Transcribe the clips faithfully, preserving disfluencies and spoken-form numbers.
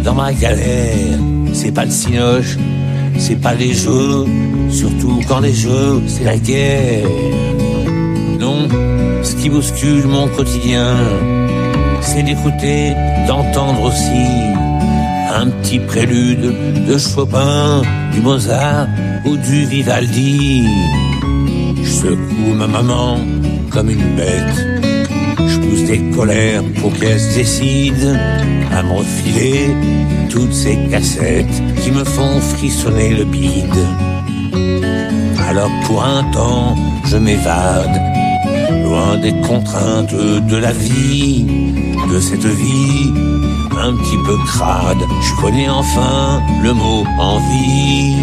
Dans ma galère, c'est pas le cinoche, c'est pas les jeux, surtout quand les jeux, c'est la guerre. Non, ce qui bouscule mon quotidien, c'est d'écouter, d'entendre aussi un petit prélude de Chopin, du Mozart ou du Vivaldi. Je secoue ma maman comme une bête, je pousse des colères pour qu'elle se décide à me refiler toutes ces cassettes qui me font frissonner le bide. Alors pour un temps, je m'évade, loin des contraintes de la vie, de cette vie un petit peu crade. Je connais enfin le mot envie.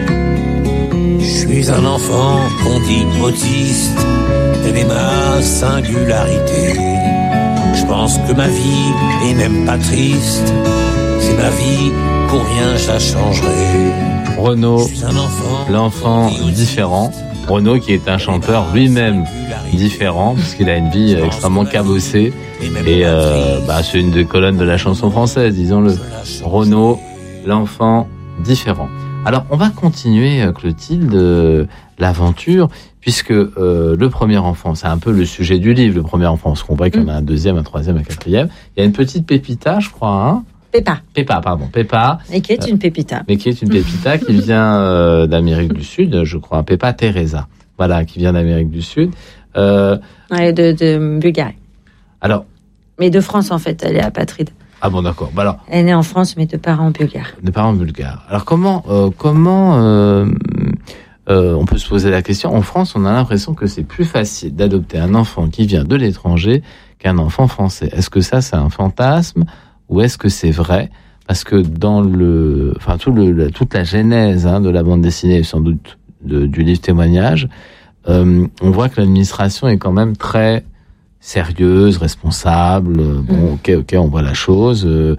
Je suis un enfant qu'on dit autiste, telle est ma singularité. Je pense que ma vie est même pas triste, c'est ma vie, pour rien je la changerai. Renaud, l'enfant différent. Renaud qui est un chanteur lui-même différent, parce qu'il a une vie extrêmement cabossée. Et euh, bah, c'est une des colonnes de la chanson française, disons-le. Renaud, l'enfant différent. Alors, on va continuer, Clotilde, euh, l'aventure, puisque euh, le premier enfant, c'est un peu le sujet du livre, le premier enfant. On se comprend qu'il y en a un deuxième, un troisième, un quatrième. Il y a une petite Pépita, je crois, hein. Péppa. Péppa, pardon, Péppa. Et qui est une pépita. Mais qui est une pépita qui vient euh, d'Amérique du Sud, je crois, Péppa Teresa. Voilà, qui vient d'Amérique du Sud. Euh, ouais, de, de Bulgarie. Alors. Mais de France, en fait, elle est apatride. Ah bon, d'accord. Bah alors. Elle est née en France, mais de parents bulgares. De parents bulgares. Alors comment, euh, comment euh, euh, on peut se poser la question. En France, on a l'impression que c'est plus facile d'adopter un enfant qui vient de l'étranger qu'un enfant français. Est-ce que ça, c'est un fantasme? Ou est-ce que c'est vrai? Parce que dans le, enfin tout le, la, toute la genèse hein, de la bande dessinée, sans doute de, du livre témoignage, euh, on voit que l'administration est quand même très sérieuse, responsable. Bon, ok, ok, on voit la chose. Euh,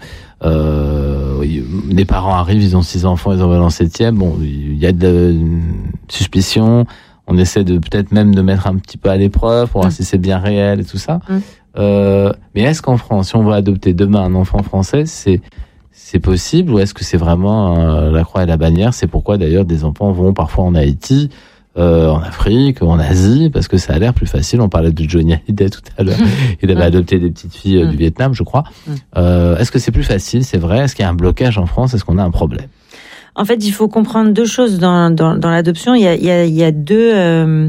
euh, les parents arrivent, ils ont six enfants, ils en veulent un septième. Bon, il y a de suspicion. On essaie de peut-être même de mettre un petit peu à l'épreuve pour voir mmh. si c'est bien réel et tout ça. Mmh. Euh, mais est-ce qu'en France, si on veut adopter demain un enfant français, c'est c'est possible ou est-ce que c'est vraiment euh, la croix et la bannière? C'est pourquoi d'ailleurs des enfants vont parfois en Haïti, euh, en Afrique, en Asie, parce que ça a l'air plus facile. On parlait de Johnny Hallyday tout à l'heure. Il avait adopté des petites filles euh, du Vietnam, je crois. Euh, est-ce que c'est plus facile? C'est vrai? Est-ce qu'il y a un blocage en France? Est-ce qu'on a un problème? En fait, il faut comprendre deux choses dans dans, dans l'adoption. Il y a il y a il y a deux euh,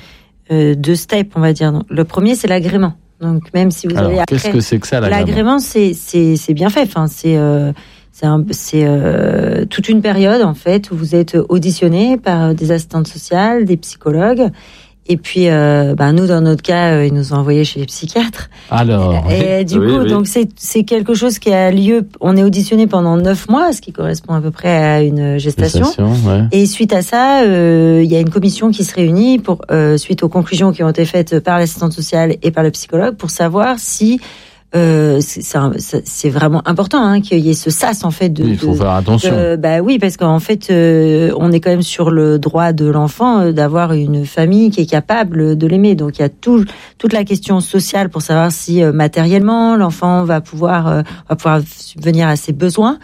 euh, deux steps, on va dire. Le premier, c'est l'agrément. Donc même si vous Alors, avez après, qu'est-ce que c'est que ça l'agrément? L'agrément, c'est c'est c'est bien fait. Enfin, c'est euh, c'est un, c'est euh, toute une période en fait où vous êtes auditionné par des assistantes sociales, des psychologues. Et puis, euh, bah nous, dans notre cas, euh, ils nous ont envoyés chez les psychiatres. Alors, et, et du oui, coup, oui. donc c'est c'est quelque chose qui a lieu. On est auditionné pendant neuf mois, ce qui correspond à peu près à une gestation. gestation ouais. Et suite à ça, euh, il y a une commission qui se réunit pour euh, suite aux conclusions qui ont été faites par l'assistante sociale et par le psychologue pour savoir si Euh, c'est, c'est, un, c'est vraiment important hein, qu'il y ait ce sas en fait. De, oui, il faut de, faire attention. De, bah oui, parce qu'en fait, euh, on est quand même sur le droit de l'enfant euh, d'avoir une famille qui est capable de l'aimer. Donc il y a tout, toute la question sociale pour savoir si euh, matériellement l'enfant va pouvoir euh, va pouvoir subvenir à ses besoins.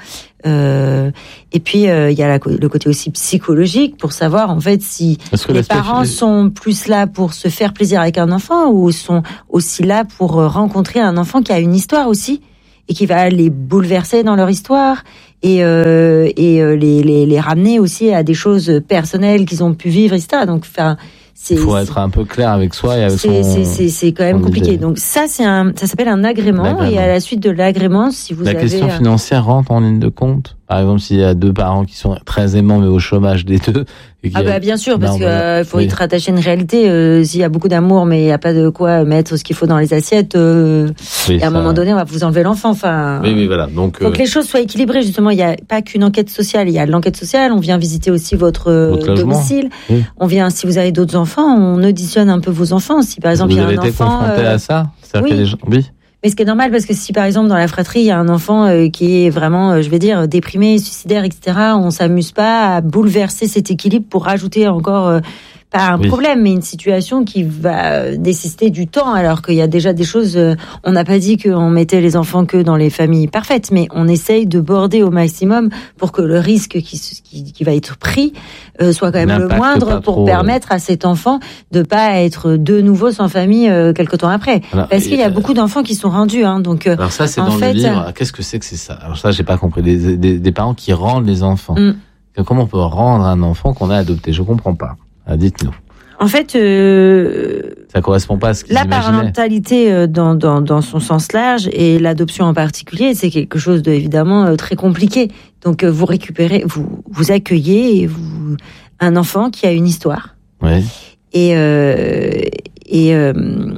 Euh, et puis euh, il y a la, le côté aussi psychologique pour savoir en fait si les parents sont plus là pour se faire plaisir avec un enfant ou sont aussi là pour rencontrer un enfant qui a une histoire aussi et qui va les bouleverser dans leur histoire et euh, et les, les les ramener aussi à des choses personnelles qu'ils ont pu vivre, et cetera. Donc enfin il faut être un peu clair avec soi et avec c'est, son... C'est, c'est, c'est quand même compliqué. Donc ça, c'est un, ça s'appelle un agrément. L'agrément. Et à la suite de l'agrément, si vous la avez... La question financière rentre en ligne de compte. Par exemple, s'il y a deux parents qui sont très aimants mais au chômage des deux... Et ah bah bien sûr, parce non, qu'il euh, faut oui. être attaché à une réalité. Euh, s'il y a beaucoup d'amour mais il n'y a pas de quoi mettre ce qu'il faut dans les assiettes, euh, oui, et à ça... un moment donné, on va vous enlever l'enfant. Enfin, oui, oui, voilà. Donc, faut euh... que les choses soient équilibrées. Justement, il n'y a pas qu'une enquête sociale. Il y a l'enquête sociale. On vient visiter aussi votre, votre domicile. Oui. On vient, si vous avez d'autres enfants, on auditionne un peu vos enfants. Si par exemple, vous il y a un enfant... Vous avez été confronté euh... à ça? C'est-à-dire oui. que les gens... Oui. Mais ce qui est normal, parce que si par exemple dans la fratrie il y a un enfant euh, qui est vraiment, euh, je vais dire, déprimé, suicidaire, et cetera, on s'amuse pas à bouleverser cet équilibre pour rajouter encore euh, pas un oui. problème, mais une situation qui va nécessiter du temps, alors qu'il y a déjà des choses. Euh, on n'a pas dit qu'on mettait les enfants que dans les familles parfaites, mais on essaye de border au maximum pour que le risque qui, qui, qui va être pris euh, soit quand même L'impact le moindre pour trop, permettre à cet enfant de pas être de nouveau sans famille euh, quelque temps après. Alors, Parce qu'il y a euh, beaucoup d'enfants qui sont rendus. Hein, donc, euh, alors ça, c'est dans fait, le livre. Qu'est-ce que c'est que c'est ça? Alors ça, j'ai pas compris. Des, des, des parents qui rendent les enfants. Mm. Comment on peut rendre un enfant qu'on a adopté? Je comprends pas. Ah, dites-nous. En fait, euh, ça correspond pas à ce qu'ils la imaginaient. parentalité dans, dans, dans son sens large et l'adoption en particulier, c'est quelque chose de évidemment très compliqué. Donc vous récupérez, vous vous accueillez vous, un enfant qui a une histoire. Oui. Et euh, et euh,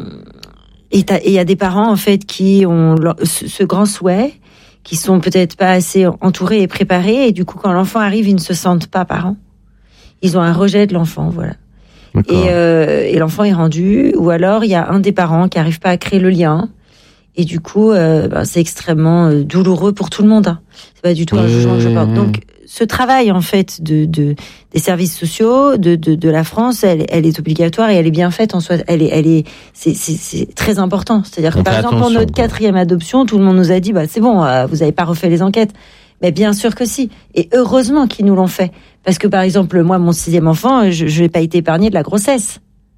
et il y a des parents en fait qui ont ce, ce grand souhait, qui sont peut-être pas assez entourés et préparés, et du coup quand l'enfant arrive, ils ne se sentent pas parents. Ils ont un rejet de l'enfant, voilà. Et, euh, et l'enfant est rendu, ou alors il y a un des parents qui arrive pas à créer le lien, et du coup, euh, ben, c'est extrêmement euh, douloureux pour tout le monde. Hein. C'est pas du tout un jugement que je porte. Donc, ce travail en fait de, de des services sociaux de, de, de la France, elle, elle est obligatoire et elle est bien faite en soi. Elle est, elle est, c'est, c'est, c'est très important. C'est-à-dire que Donc, par exemple, pour notre quatrième adoption, tout le monde nous a dit, bah c'est bon, euh, vous avez pas refait les enquêtes. Mais bien sûr que si. Et heureusement qu'ils nous l'ont fait. Parce que, par exemple, moi, mon sixième enfant, je n'ai pas été épargnée de la grossesse.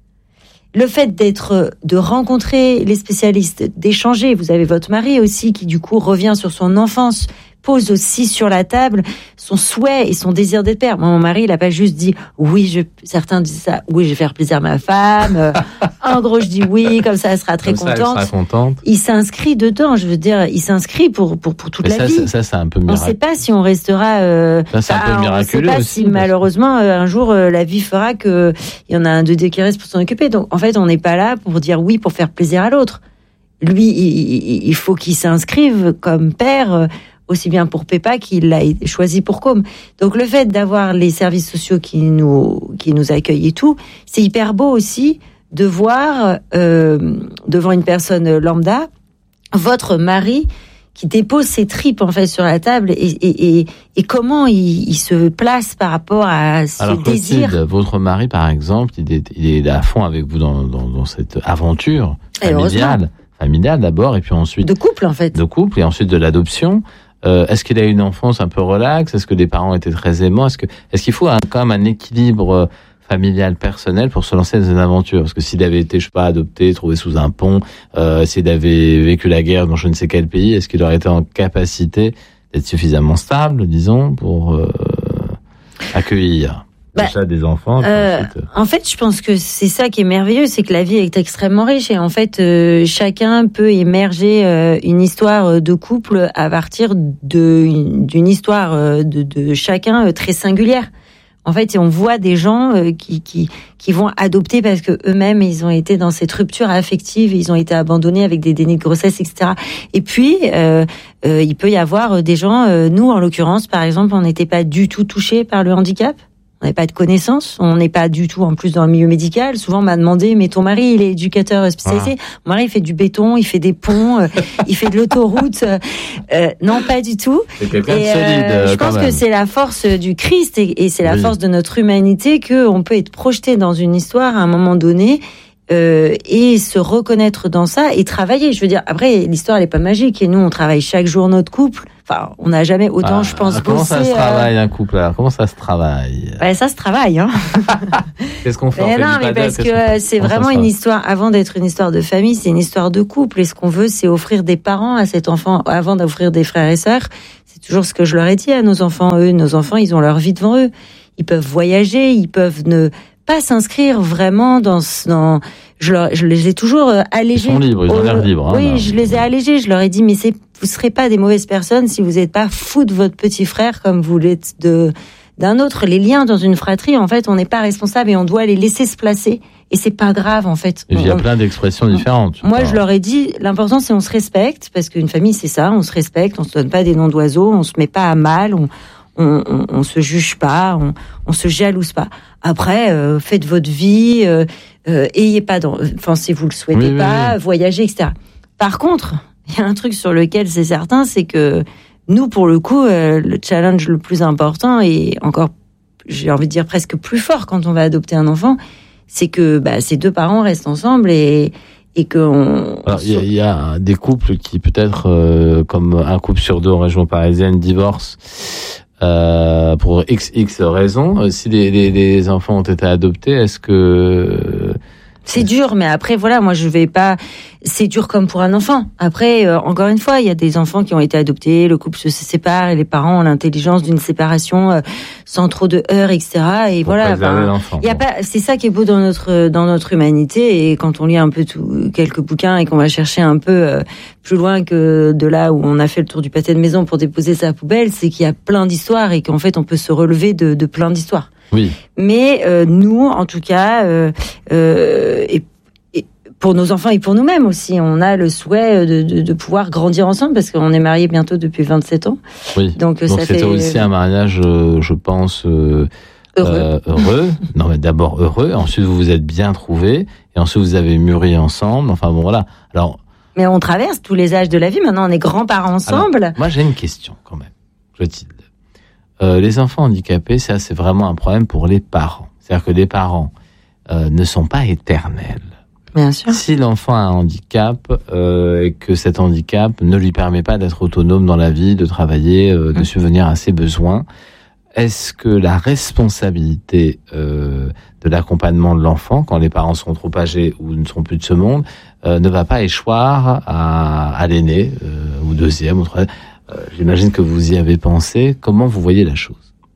Le fait d'être, de rencontrer les spécialistes, d'échanger, vous avez votre mari aussi qui, du coup, revient sur son enfance, pose aussi sur la table son souhait et son désir d'être père. Moi, mon mari, il a pas juste dit oui, je, certains disent ça, oui, je vais faire plaisir à ma femme. En gros, je dis oui, comme ça, elle sera très comme contente. Ça, elle sera contente. Il s'inscrit dedans, je veux dire, il s'inscrit pour, pour, pour toute Mais la ça, vie. Ça, ça, c'est un peu miraculeux. On ne sait pas si on restera, euh, ça, c'est bah, un peu miraculeux on ne sait pas aussi, si malheureusement, euh, un jour, euh, la vie fera que il y en a un de deux qui reste pour s'en occuper. Donc, en fait, on n'est pas là pour dire oui, pour faire plaisir à l'autre. Lui, il, il faut qu'il s'inscrive comme père, euh, aussi bien pour Pépa qu'il l'a choisi pour Com. Donc le fait d'avoir les services sociaux qui nous qui nous accueillent et tout, c'est hyper beau aussi de voir euh, devant une personne lambda votre mari qui dépose ses tripes en fait sur la table et et et, et comment il, il se place par rapport à ses Alors, désirs. Clotilde, votre mari par exemple, il est il est à fond avec vous dans dans, dans cette aventure familiale, familiale d'abord et puis ensuite de couple en fait. De couple et ensuite de l'adoption. Euh, est-ce qu'il a eu une enfance un peu relaxe? Est-ce que les parents étaient très aimants? Est-ce que, est-ce qu'il faut un, quand même un équilibre familial personnel pour se lancer dans une aventure? Parce que s'il avait été, je sais pas, adopté, trouvé sous un pont, euh, s'il avait vécu la guerre dans je ne sais quel pays, est-ce qu'il aurait été en capacité d'être suffisamment stable, disons, pour euh, accueillir bah, déjà des enfants euh, ensuite... En fait, je pense que c'est ça qui est merveilleux, c'est que la vie est extrêmement riche et en fait, euh, chacun peut émerger euh, une histoire de couple à partir de, d'une histoire de, de chacun très singulière. En fait, on voit des gens euh, qui, qui, qui vont adopter parce que eux-mêmes, ils ont été dans cette rupture affective, ils ont été abandonnés avec des dénis de grossesse, et cetera. Et puis, euh, euh, il peut y avoir des gens, euh, nous en l'occurrence, par exemple, on n'était pas du tout touchés par le handicap. On n'avait pas de connaissances, on n'est pas du tout en plus dans le milieu médical. Souvent on m'a demandé, mais ton mari il est éducateur spécialisé. Ah. Mon mari il fait du béton, il fait des ponts, euh, il fait de l'autoroute. Euh, non, pas du tout. C'est quelqu'un et, de solide. Euh, je quand pense même. que c'est la force du Christ et, et c'est la oui. force de notre humanité que on peut être projeté dans une histoire à un moment donné. Euh, et se reconnaître dans ça et travailler. Je veux dire, après, l'histoire, elle est pas magique et nous, on travaille chaque jour notre couple. Enfin, on n'a jamais autant, ah, je pense, comment bossé. Comment ça se travaille euh... un couple alors? Comment ça se travaille? Ben, ça se travaille, hein. Qu'est-ce qu'on fait? Mais on fait non, mais parce que c'est vraiment une histoire, avant d'être une histoire de famille, c'est une histoire de couple. Et ce qu'on veut, c'est offrir des parents à cet enfant, avant d'offrir des frères et sœurs. C'est toujours ce que je leur ai dit à nos enfants. Eux, nos enfants, ils ont leur vie devant eux. Ils peuvent voyager, ils peuvent ne pas s'inscrire vraiment dans, dans, je, leur, je les ai toujours allégés. Ils sont libres, ils ont l'air libres. Oui, hein, je les ai allégés. Je leur ai dit, mais c'est, vous serez pas des mauvaises personnes si vous n'êtes pas fous de votre petit frère comme vous l'êtes de, d'un autre. Les liens dans une fratrie, en fait, on n'est pas responsable et on doit les laisser se placer. Et c'est pas grave, en fait. Et il y a plein d'expressions différentes. Moi, je leur ai dit, l'important, c'est on se respecte, parce qu'une famille, c'est ça, on se respecte, on se donne pas des noms d'oiseaux, on se met pas à mal, on, on, on, on se juge pas, on, on se jalouse pas. Après, euh, faites votre vie, euh, euh, ayez pas, dans, enfin, si vous le souhaitez oui, pas, oui, oui. voyagez, et cetera. Par contre, il y a un truc sur lequel c'est certain, c'est que nous, pour le coup, euh, le challenge le plus important et encore, j'ai envie de dire presque plus fort quand on va adopter un enfant, c'est que bah, ces deux parents restent ensemble et et que on... Alors il y, y a des couples qui peut-être euh, comme un couple sur deux en région parisienne divorcent euh, pour x x raisons. Si les, les, les enfants ont été adoptés, est-ce que c'est dur, mais après, voilà, moi, je vais pas... C'est dur comme pour un enfant. Après, euh, encore une fois, il y a des enfants qui ont été adoptés, le couple se sépare et les parents ont l'intelligence d'une séparation euh, sans trop de heurts, et cetera. Et pour voilà, enfin, il y a bon. pas... C'est ça qui est beau dans notre dans notre humanité. Et quand on lit un peu tout, quelques bouquins et qu'on va chercher un peu euh, plus loin que de là où on a fait le tour du pâté de maison pour déposer sa poubelle, c'est qu'il y a plein d'histoires et qu'en fait, on peut se relever de, de plein d'histoires. Oui. Mais euh, nous, en tout cas, euh, euh, et, et pour nos enfants et pour nous-mêmes aussi, on a le souhait de, de, de pouvoir grandir ensemble parce qu'on est mariés bientôt depuis vingt-sept ans. Oui. Donc, Donc ça c'était fait aussi un mariage, euh, je pense, euh, heureux. Euh, heureux. Non, mais d'abord heureux. Ensuite, vous vous êtes bien trouvés. Et ensuite, vous avez mûri ensemble. Enfin bon, voilà. Alors. Mais on traverse tous les âges de la vie. Maintenant, on est grands-parents ensemble. Alors, moi, j'ai une question quand même, Clotilde. Euh, les enfants handicapés, ça, c'est vraiment un problème pour les parents. C'est-à-dire que les parents euh, ne sont pas éternels. Bien sûr. Si l'enfant a un handicap euh, et que cet handicap ne lui permet pas d'être autonome dans la vie, de travailler, euh, de subvenir à ses besoins, est-ce que la responsabilité euh, de l'accompagnement de l'enfant, quand les parents seront trop âgés ou ne seront plus de ce monde, euh, ne va pas échoir à, à l'aîné, euh, ou deuxième, ou troisième? Euh, j'imagine que vous y avez pensé. Comment vous voyez la chose?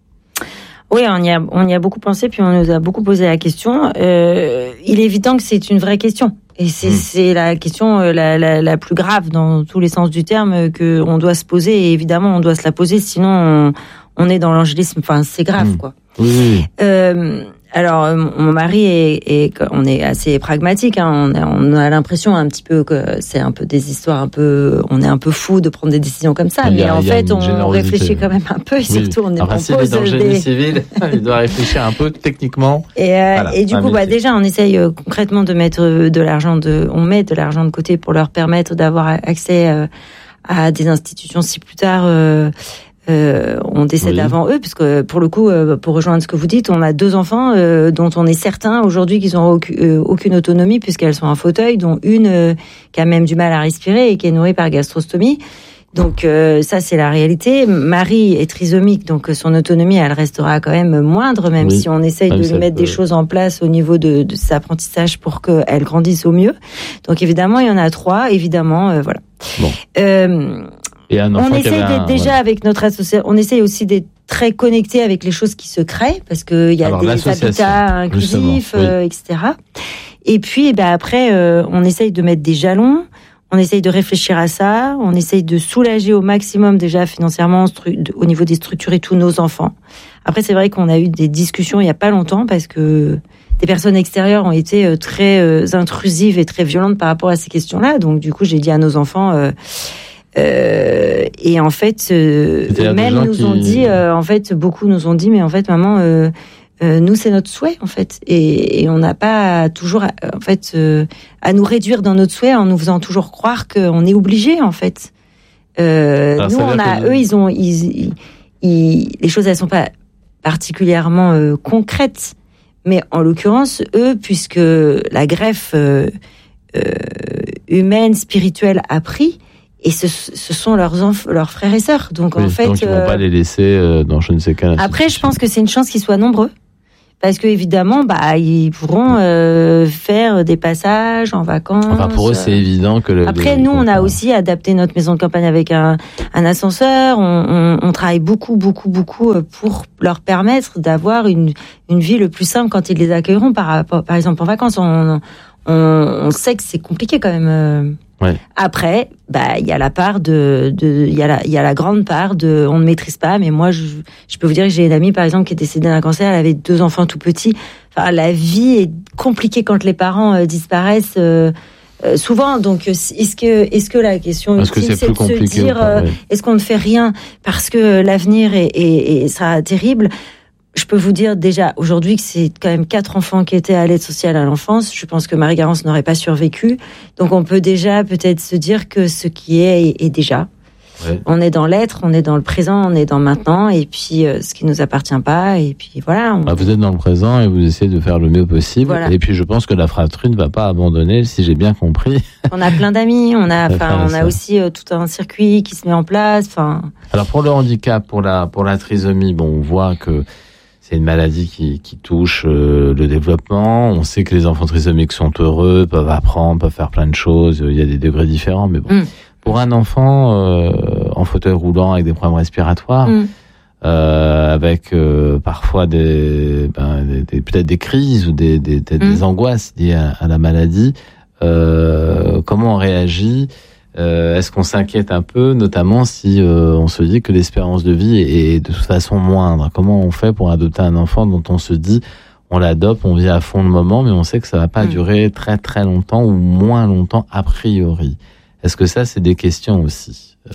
Oui, on y a, on y a beaucoup pensé, puis on nous a beaucoup posé la question. Euh, il est évident que c'est une vraie question. Et c'est, mmh. c'est la question la, la, la plus grave dans tous les sens du terme qu'on doit se poser. Et évidemment, on doit se la poser, sinon on, on est dans l'angélisme. Enfin, c'est grave, mmh. quoi. Oui, oui. Euh, alors, mon mari est, est, on est assez pragmatique. Hein, on, a, on a l'impression un petit peu que c'est un peu des histoires un peu, on est un peu fou de prendre des décisions comme ça. Mais a, en fait, on réfléchit quand même un peu. Et oui. surtout, on est enfin, on si pose dans le génie des... civil, il doit réfléchir un peu techniquement. Et, euh, voilà, et du coup, bah, déjà, on essaye euh, concrètement de mettre de l'argent de, on met de l'argent de côté pour leur permettre d'avoir accès euh, à des institutions si plus tard. Euh, Euh, on décède oui. avant eux, parce que pour le coup, euh, pour rejoindre ce que vous dites, on a deux enfants euh, dont on est certain aujourd'hui qu'ils n'auront aucune, euh, aucune autonomie puisqu'elles sont en fauteuil, dont une euh, qui a même du mal à respirer et qui est nourrie par gastrostomie. Donc euh, ça, c'est la réalité. Marie est trisomique, donc son autonomie, elle restera quand même moindre, même oui. si on essaye même de lui mettre peut... des choses en place au niveau de, de cet apprentissage pour qu'elle grandisse au mieux. Donc évidemment, il y en a trois, évidemment, euh, voilà. Bon. Euh, Et un on essaie d'être un, déjà ouais. avec notre association, on essaie aussi d'être très connecté avec les choses qui se créent, parce qu'il y a Alors, des habitats inclusifs, oui. euh, et cetera. Et puis, ben après, euh, on essaye de mettre des jalons, on essaye de réfléchir à ça, on essaye de soulager au maximum déjà financièrement stru- au niveau des structures et tous nos enfants. Après, c'est vrai qu'on a eu des discussions il y a pas longtemps, parce que des personnes extérieures ont été très euh, intrusives et très violentes par rapport à ces questions-là. Donc, du coup, j'ai dit à nos enfants... Euh, Euh, et en fait, euh, eux-mêmes nous qui... ont dit, euh, en fait, beaucoup nous ont dit, mais en fait, maman, euh, euh, nous c'est notre souhait, en fait, et, et on n'a pas toujours, en fait, euh, à nous réduire dans notre souhait en nous faisant toujours croire qu'on est obligé, en fait. Euh, Alors, nous, on a, que... eux, ils ont, ils, ils, ils, les choses, elles sont pas particulièrement euh, concrètes, mais en l'occurrence, eux, puisque la greffe euh, euh, humaine, spirituelle a pris. Et ce, ce sont leurs enfants, leurs frères et sœurs. Donc oui, en fait, donc ils vont euh... pas les laisser euh, dans je ne sais quelle. Après, je pense que c'est une chance qu'ils soient nombreux, parce que évidemment, bah ils pourront euh, faire des passages en vacances. Enfin pour eux, c'est évident que. Le, Après, le, nous, on a aussi adapté notre maison de campagne avec un, un ascenseur. On, on, on travaille beaucoup, beaucoup, beaucoup pour leur permettre d'avoir une une vie le plus simple quand ils les accueilleront. Par par exemple en vacances, on on, on sait que c'est compliqué quand même. Euh... Ouais. Après, bah il y a la part de, de il y a la il y a la grande part de on ne maîtrise pas. Mais moi, je je peux vous dire que j'ai une amie par exemple qui est décédée d'un cancer. Elle avait deux enfants tout petits. Enfin, la vie est compliquée quand les parents euh, disparaissent euh, euh, souvent. Donc, est-ce que est-ce que la question est-ce ultime, que c'est, c'est de se dire pas, euh, ouais. est-ce qu'on ne fait rien parce que l'avenir est, est, est sera terrible. Je peux vous dire déjà aujourd'hui que c'est quand même quatre enfants qui étaient à l'aide sociale à l'enfance. Je pense que Marie-Garance n'aurait pas survécu. Donc on peut déjà peut-être se dire que ce qui est est, est déjà. Ouais. On est dans l'être, on est dans le présent, on est dans maintenant, et puis euh, ce qui nous appartient pas, et puis voilà. On... Ah, vous êtes dans le présent et vous essayez de faire le mieux possible. Voilà. Et puis je pense que la fratrie ne va pas abandonner, si j'ai bien compris. On a plein d'amis, on a, enfin, on a ça. aussi euh, tout un circuit qui se met en place. Enfin. Alors pour le handicap, pour la pour la trisomie, bon, on voit que c'est une maladie qui, qui touche euh, le développement. On sait que les enfants trisomiques sont heureux, peuvent apprendre, peuvent faire plein de choses. Il y a des degrés différents, mais bon. Mm. Pour un enfant euh, en fauteuil roulant avec des problèmes respiratoires, Mm. euh, avec euh, parfois des, ben, des, des peut-être des crises ou des, des, des, Mm. des angoisses liées à, à la maladie, euh, comment on réagit? Euh, est-ce qu'on s'inquiète un peu, notamment si euh, on se dit que l'espérance de vie est, est de toute façon moindre? Comment on fait pour adopter un enfant dont on se dit on l'adopte, on vit à fond le moment, mais on sait que ça va pas Mm. durer très très longtemps ou moins longtemps a priori? Est-ce que ça, c'est des questions aussi? euh...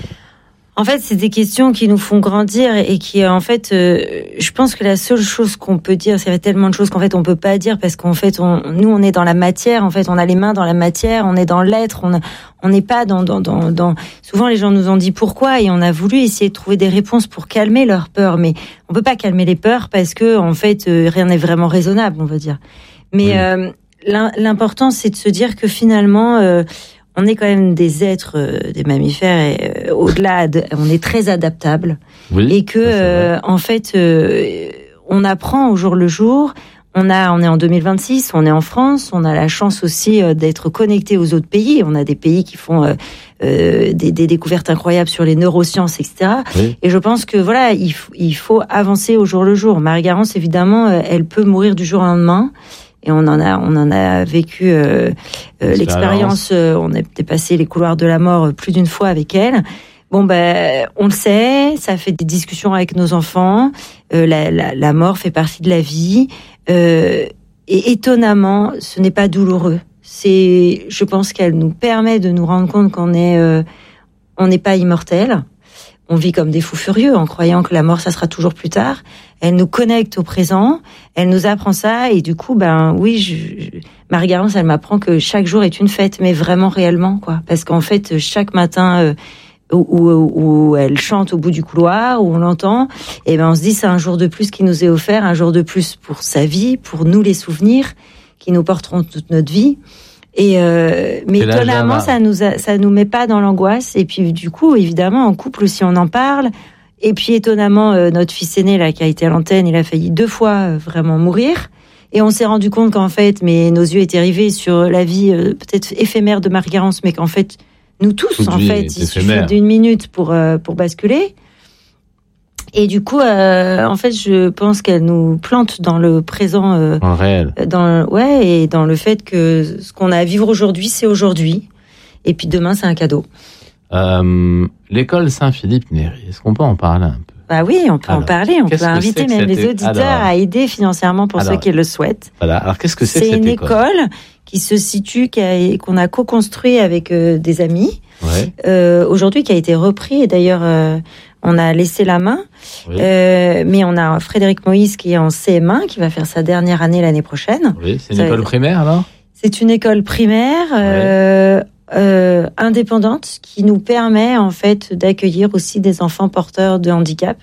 En fait, c'est des questions qui nous font grandir et qui, en fait, euh, je pense que la seule chose qu'on peut dire, c'est qu'il y a tellement de choses qu'en fait on peut pas dire parce qu'en fait, on, nous, on est dans la matière. En fait, on a les mains dans la matière, on est dans l'être. On on n'est pas dans, dans dans dans. Souvent, les gens nous ont dit pourquoi et on a voulu essayer de trouver des réponses pour calmer leurs peurs, mais on peut pas calmer les peurs parce que en fait, euh, rien n'est vraiment raisonnable, on va dire. Mais Oui. euh, l'important, c'est de se dire que finalement. Euh, On est quand même des êtres, euh, des mammifères, et euh, au-delà, de, on est très adaptables, Oui, et que ça, c'est vrai. euh, en fait, euh, on apprend au jour le jour. On a, on est en deux mille vingt-six, on est en France, on a la chance aussi euh, d'être connecté aux autres pays. On a des pays qui font euh, euh, des, des découvertes incroyables sur les neurosciences, et cetera. Oui. Et je pense que voilà, il, f- il faut avancer au jour le jour. Marie-Garance, évidemment, euh, elle peut mourir du jour au lendemain. Et on en a, on en a vécu euh, euh, l'expérience. Euh, on a dépassé les couloirs de la mort plus d'une fois avec elle. Bon ben, on le sait, ça fait des discussions avec nos enfants. Euh, la, la, la mort fait partie de la vie. Euh, et étonnamment, ce n'est pas douloureux. C'est, je pense qu'elle nous permet de nous rendre compte qu'on est, euh, on n'est pas immortel. On vit comme des fous furieux en croyant que la mort, ça sera toujours plus tard. Elle nous connecte au présent, elle nous apprend ça, et du coup, ben oui, je, je, Marie-Garance, elle m'apprend que chaque jour est une fête, mais vraiment réellement, quoi. Parce qu'en fait, chaque matin euh, où, où, où elle chante au bout du couloir, où on l'entend, et ben on se dit c'est un jour de plus qui nous est offert, un jour de plus pour sa vie, pour nous les souvenirs qui nous porteront toute notre vie. Et euh, mais C'est étonnamment, ça nous a, ça nous met pas dans l'angoisse. Et puis du coup, évidemment, en couple aussi, on en parle. Et puis étonnamment, euh, notre fils aîné là, qui a été à l'antenne, il a failli deux fois euh, vraiment mourir. Et on s'est rendu compte qu'en fait, mais nos yeux étaient rivés sur la vie euh, peut-être éphémère de Marie-Garance, mais qu'en fait, nous tous, Toute en vie fait, est il suffit éphémère. d'une minute pour euh, pour basculer. Et du coup, euh, en fait, je pense qu'elle nous plante dans le présent. Euh, En réel. dans ouais et dans le fait que ce qu'on a à vivre aujourd'hui, c'est aujourd'hui, et puis demain, c'est un cadeau. Euh, l'école Saint-Philippe-Néry, est-ce qu'on peut en parler un peu? Bah oui, on peut Alors, en parler, on qu'est-ce peut que inviter c'est que même cette les é- auditeurs Alors- à aider financièrement pour Alors, ceux qui le souhaitent. Voilà. Alors, qu'est-ce que c'est, C'est que cette une école? école qui se situe, qui a- qu'on a co-construit avec euh, des amis, Ouais. euh, aujourd'hui qui a été repris, et d'ailleurs euh, on a laissé la main, Oui. euh, mais on a Frédéric Moïse qui est en C M un, qui va faire sa dernière année l'année prochaine. Oui. C'est une Ça- école primaire, alors? C'est une école primaire euh, euh, indépendante qui nous permet en fait d'accueillir aussi des enfants porteurs de handicap.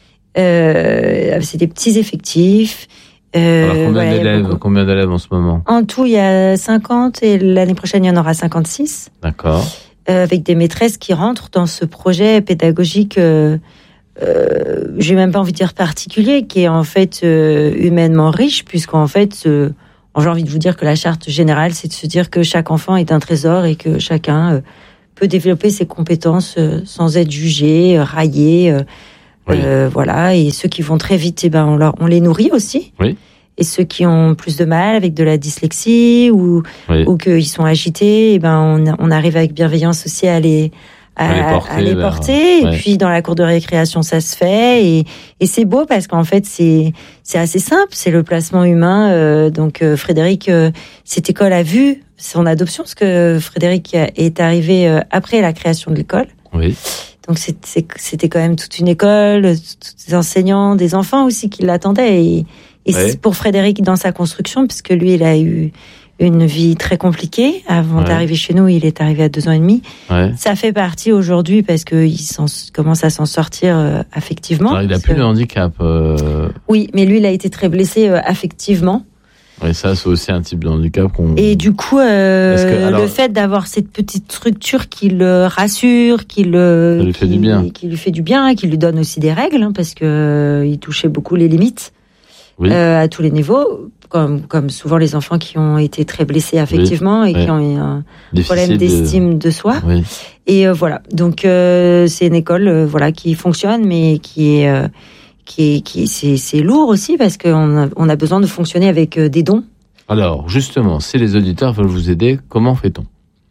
Euh, c'est des petits effectifs. Euh, Alors, combien ouais, d'élèves, beaucoup. combien d'élèves en ce moment? En tout, il y a cinquante et l'année prochaine, il y en aura cinquante-six. D'accord. Euh, avec des maîtresses qui rentrent dans ce projet pédagogique. Euh, euh, j'ai même pas envie de dire particulier, qui est en fait euh, humainement riche, puisqu'en fait, euh, j'ai envie de vous dire que la charte générale, c'est de se dire que chaque enfant est un trésor et que chacun euh, peut développer ses compétences euh, sans être jugé, euh, raillé. Euh, Oui. euh, voilà. Et ceux qui vont très vite, eh ben, on, leur, on les nourrit aussi. Oui. Et ceux qui ont plus de mal avec de la dyslexie ou, Oui. ou qu'ils sont agités, eh ben, on, on arrive avec bienveillance aussi à les, à, À les porter à les vers- porter. ouais. Et puis dans la cour de récréation, ça se fait. Et, et c'est beau parce qu'en fait, c'est, c'est assez simple. C'est le placement humain. Euh, donc euh, Frédéric, euh, cette école a vu son adoption, parce que Frédéric est arrivé euh, après la création de l'école. Oui. Donc c'est, c'est, c'était quand même toute une école, tous des enseignants, des enfants aussi qui l'attendaient. Et, et Ouais. c'est pour Frédéric dans sa construction, puisque lui, il a eu une vie très compliquée. Avant Ouais. d'arriver chez nous, il est arrivé à deux ans et demi. Ouais. Ça fait partie aujourd'hui parce qu'il s'en, commence à s'en sortir euh, affectivement. Alors, il a Parce plus que- de handicap. Euh... Oui, mais lui, il a été très blessé euh, affectivement. Et ça, c'est aussi un type de handicap qu'on. Et du coup, euh, Parce que, alors- le fait d'avoir cette petite structure qui le rassure, qui le, Ça lui fait qui, du bien. qui lui fait du bien, qui lui donne aussi des règles, hein, parce que euh, il touchait beaucoup les limites Oui. euh, à tous les niveaux, comme comme souvent les enfants qui ont été très blessés affectivement et oui. qui ont eu un Difficile problème de- d'estime de soi. Oui. Et euh, voilà, donc euh, c'est une école euh, voilà qui fonctionne, mais qui est euh, qui est qui c'est c'est lourd aussi parce qu'on a, on a besoin de fonctionner avec euh, des dons. Alors, justement, si les auditeurs veulent vous aider, comment fait-on?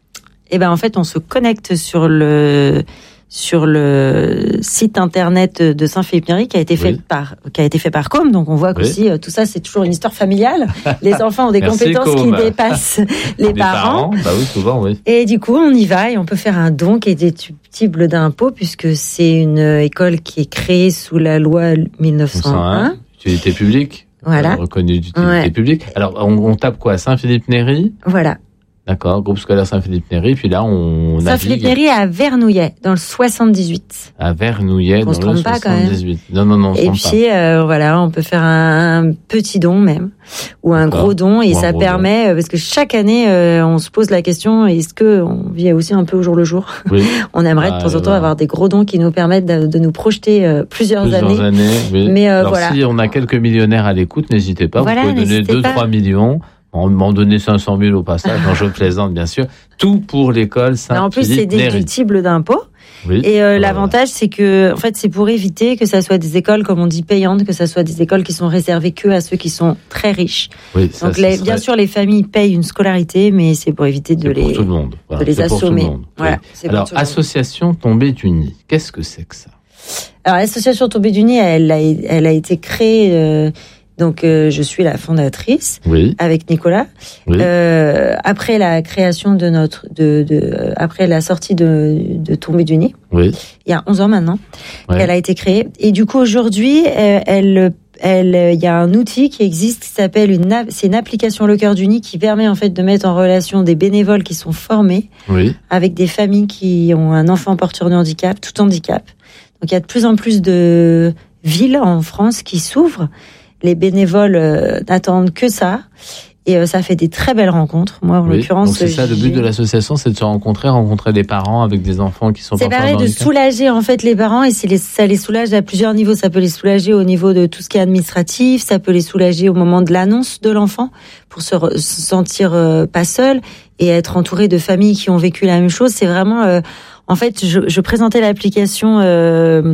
Eh ben en fait, on se connecte sur le sur le site internet de Saint-Philippe-Néry qui a été fait Oui. par qui a été fait par Com. Donc on voit Oui. qu'aussi euh, tout ça c'est toujours une histoire familiale. Les enfants ont des Merci, compétences Com. qui dépassent les Les parents. Bah oui, souvent, oui. Et du coup, on y va et on peut faire un don qui est déductible d'impôt puisque c'est une école qui est créée sous la loi mille neuf cent un. Utilité publique. Voilà. Euh, reconnue d'utilité Ouais. publique. Alors, on, on tape quoi? Saint-Philippe-Néry? Voilà. D'accord. Groupe scolaire Saint-Philippe-Néry. Puis là, on navigue Saint-Philippe-Néry à Vernouillet, dans le soixante-dix-huit. à Vernouillet, On dans se le trompe pas, quand même. soixante-dix-huit. Non, non, non, on se Et trompe pas. puis, euh, voilà, on peut faire un, un petit don même, ou un D'accord. gros don, et Ou un ça gros permet, euh, parce que chaque année, euh, on se pose la question, est-ce que on vit aussi un peu au jour le jour? Oui. On aimerait Ah, de temps en temps voilà. avoir des gros dons qui nous permettent de, de nous projeter euh, plusieurs, Plusieurs années. années. oui. Mais, euh, Alors, voilà. si on a quelques millionnaires à l'écoute, n'hésitez pas. Voilà, vous pouvez donner n'hésitez deux, pas. trois millions. On m'en donner cinq cent mille au passage. Non, je plaisante, bien sûr. Tout pour l'école Mais en plus, c'est Saint-Philippe-Néry. déductible d'impôt. Oui. Et euh, Euh, l'avantage, c'est que, en fait, c'est pour éviter que ça soit des écoles, comme on dit, payantes, que ça soit des écoles qui sont réservées que à ceux qui sont très riches. Oui, ça, Donc, ce les- serait- bien sûr, les familles payent une scolarité, mais c'est pour éviter de c'est pour les, tout le monde. Voilà, de les c'est pour tout le assommer. monde. Oui. Voilà, c'est pour Alors, tout le monde. association Tombée du Nid, qu'est-ce que c'est que ça? Alors, l'association Tombée du Nid, elle a, elle a été créée. Euh, donc, euh, je suis la fondatrice Oui, avec Nicolas. oui, Euh, après la création de notre, de, de, euh, après la sortie de, de Tombée du Nid, oui. il y a onze ans maintenant, Ouais. qu'elle a été créée. Et du coup, aujourd'hui, euh, elle, elle, il y a un outil qui existe qui s'appelle une, app- c'est une application Le Cœur du Nid qui permet en fait de mettre en relation des bénévoles qui sont formés Oui, avec des familles qui ont un enfant porteur de handicap, tout handicap. Donc il y a de plus en plus de villes en France qui s'ouvrent. Les bénévoles euh, n'attendent que ça. Et euh, ça fait des très belles rencontres. Moi, en oui. l'occurrence, Donc c'est ça, le but j'ai- de l'association, c'est de se rencontrer, rencontrer des parents avec des enfants qui sont c'est porteurs pareil de handicap. soulager en fait les parents et c'est les, ça les soulage à plusieurs niveaux. Ça peut les soulager au niveau de tout ce qui est administratif, ça peut les soulager au moment de l'annonce de l'enfant pour se, re- se sentir euh, pas seul et être entouré de familles qui ont vécu la même chose. C'est vraiment, euh, en fait, je, je présentais l'application euh,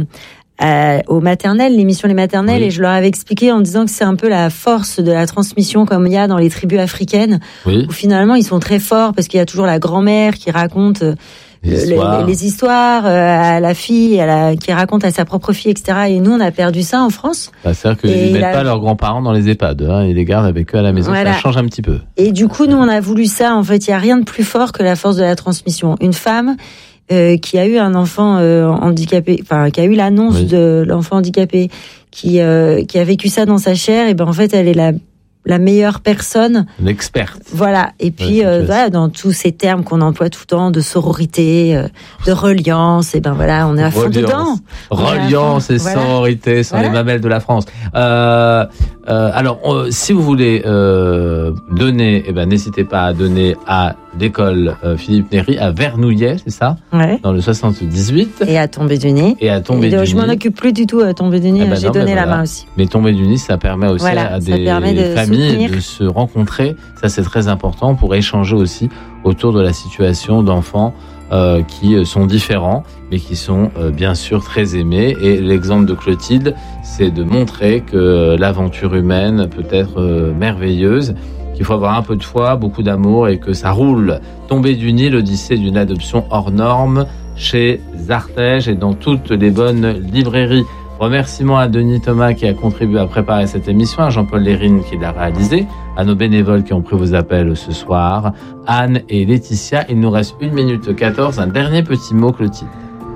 à- aux maternelles, l'émission Les Maternelles, Oui. et je leur avais expliqué en disant que c'est un peu la force de la transmission comme il y a dans les tribus africaines Oui, où finalement ils sont très forts parce qu'il y a toujours la grand-mère qui raconte euh, les les, histoires. les- les histoires euh, à la fille, à la, qui raconte à sa propre fille, et cetera. Et nous, on a perdu ça en France. Bah, c'est-à-dire qu'ils Et ne mettent la- pas leurs grands-parents dans les EHPAD, hein, ils les gardent avec eux à la maison, Voilà. ça change un petit peu. Et du coup, nous, on a voulu ça. En fait, il y a rien de plus fort que la force de la transmission. Une femme euh, qui a eu un enfant euh, handicapé, enfin, qui a eu l'annonce Oui. de l'enfant handicapé, qui euh, qui a vécu ça dans sa chair, et ben en fait, elle est la la meilleure personne. L'experte. Voilà. Et puis, Ouais, euh, c'est voilà, dans tous ces termes qu'on emploie tout le temps, de sororité, euh, de reliance, et ben voilà, on est à fond Reliance. dedans. Reliance et Voilà. sororité sont Voilà. les mamelles de la France. Euh, euh, alors, euh, si vous voulez euh, donner, eh ben, n'hésitez pas à donner à l'école euh, Philippe Néry à Vernouillet, c'est ça, Ouais. dans le soixante-dix-huit, Et à tomber du nez. et à Tomber Et du donc, je m'en Nid. occupe plus du tout à tomber du nez. Eh ben J'ai non, donné ben la voilà. main aussi. Mais Tomber du Nid, ça permet aussi Voilà, à ça des permet de familles soutenir. de se rencontrer. Ça, c'est très important pour échanger aussi autour de la situation d'enfants euh, qui sont différents, mais qui sont euh, bien sûr très aimés. Et l'exemple de Clotilde, c'est de montrer que l'aventure humaine peut être euh, merveilleuse, qu'il faut avoir un peu de foi, beaucoup d'amour et que ça roule. Tomber du Nid, l'Odyssée d'une adoption hors norme chez Artege et dans toutes les bonnes librairies. Remerciements à Denis Thomas qui a contribué à préparer cette émission, à Jean-Paul Lérine qui l'a réalisé, à nos bénévoles qui ont pris vos appels ce soir, Anne et Laetitia. Il nous reste une minute quatorze, un dernier petit mot, Clotilde.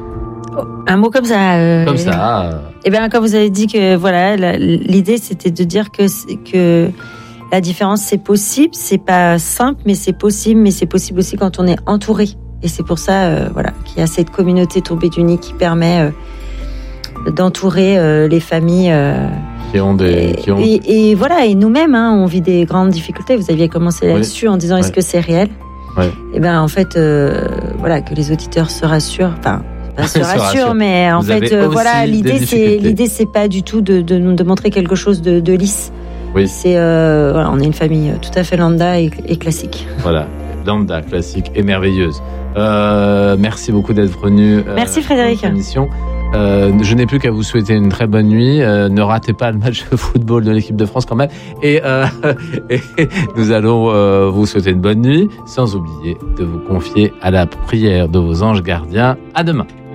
Un mot comme ça. euh, Comme ça. euh, Eh bien, comme vous avez dit que voilà, la- l'idée c'était de dire que c'est- que la différence, c'est possible. C'est pas simple, mais c'est possible. Mais c'est possible aussi quand on est entouré. Et c'est pour ça, euh, voilà, qu'il y a cette communauté Tourbés d'Unis qui permet euh, d'entourer euh, les familles. Euh, Qui ont des, qui ont... Et, et voilà, et nous-mêmes, hein, on vit des grandes difficultés. Vous aviez commencé là-dessus oui. en disant, est-ce ouais. que c'est réel ? Ouais. Et ben en fait, euh, voilà, que les auditeurs se rassurent. Enfin, pas se rassurent, mais en Vous fait, euh, voilà, l'idée c'est l'idée c'est pas du tout de, de, de montrer quelque chose de, de lisse. Oui. C'est euh, voilà, on est une famille tout à fait lambda et, et classique. Voilà, lambda, classique et merveilleuse. Euh, merci beaucoup d'être venu. Euh, merci Frédéric. Euh, je n'ai plus qu'à vous souhaiter une très bonne nuit. Euh, ne ratez pas le match de football de l'équipe de France quand même. Et, euh, et nous allons euh, vous souhaiter une bonne nuit, sans oublier de vous confier à la prière de vos anges gardiens. À demain.